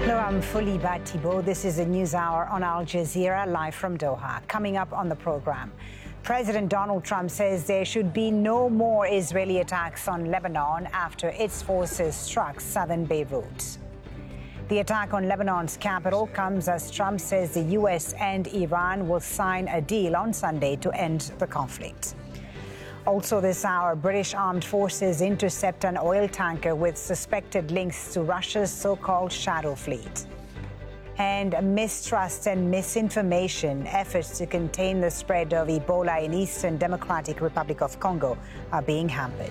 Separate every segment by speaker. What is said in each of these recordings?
Speaker 1: Hello, I'm Fuliba Thibault. This is the News Hour on Al Jazeera, live from Doha. Coming up on the program, President Donald Trump says there should be no more Israeli attacks on Lebanon after its forces struck southern Beirut. The attack on Lebanon's capital comes as Trump says the U.S. and Iran will sign a deal on Sunday to end the conflict. Also this hour, British armed forces intercept an oil tanker with suspected links to Russia's so-called shadow fleet. And mistrust and misinformation efforts to contain the spread of Ebola in Eastern Democratic Republic of Congo are being hampered.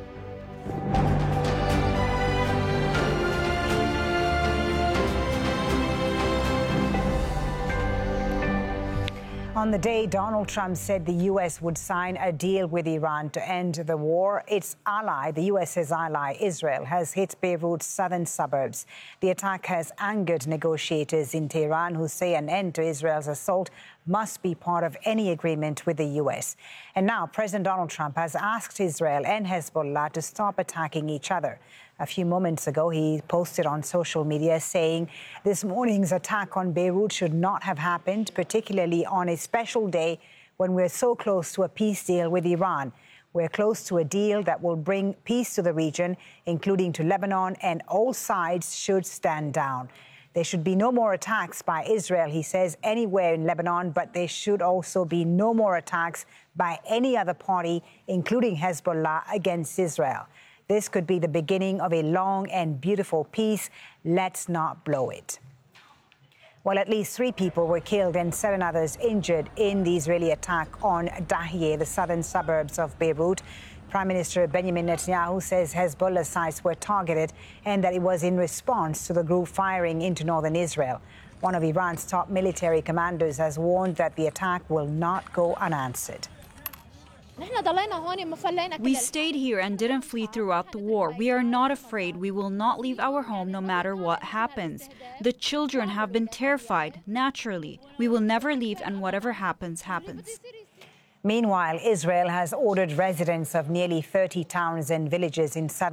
Speaker 1: On the day Donald Trump said the U.S. would sign a deal with Iran to end the war, its ally, the U.S.'s ally, Israel, has hit Beirut's southern suburbs. The attack has angered negotiators in Tehran who say an end to Israel's assault must be part of any agreement with the U.S. And now President Donald Trump has asked Israel and Hezbollah to stop attacking each other. A few moments ago, he posted on social media saying this morning's attack on Beirut should not have happened, particularly on a special day when we're so close to a peace deal with Iran. We're close to a deal that will bring peace to the region, including to Lebanon, and all sides should stand down. There should be no more attacks by Israel, he says, anywhere in Lebanon, but there should also be no more attacks by any other party, including Hezbollah, against Israel. This could be the beginning of a long and beautiful peace. Let's not blow it. Well, at least 3 people were killed and 7 others injured in the Israeli attack on Dahiyeh, the southern suburbs of Beirut. Prime Minister Benjamin Netanyahu says Hezbollah sites were targeted and that it was in response to the group firing into northern Israel. One of Iran's top military commanders has warned that the attack will not go unanswered.
Speaker 2: We stayed here and didn't flee throughout the war. We are not afraid. We will not leave our home no matter what happens. The children have been terrified, naturally. We will never leave, and whatever happens, happens.
Speaker 1: Meanwhile, Israel has ordered residents of nearly 30 towns and villages in southern